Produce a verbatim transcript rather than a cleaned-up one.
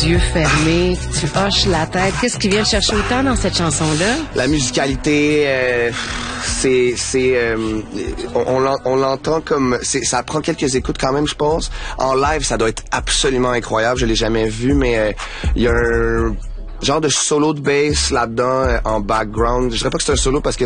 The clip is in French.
les yeux fermés, tu hoches la tête. Qu'est-ce qui vient te chercher autant dans cette chanson-là? La musicalité, euh, c'est... c'est euh, on, on, l'en- on l'entend comme... C'est, ça prend quelques écoutes quand même, je pense. En live, ça doit être absolument incroyable. Je l'ai jamais vu, mais il euh, y a un... genre de solo de bass là-dedans, euh, en background. Je dirais pas que c'est un solo parce que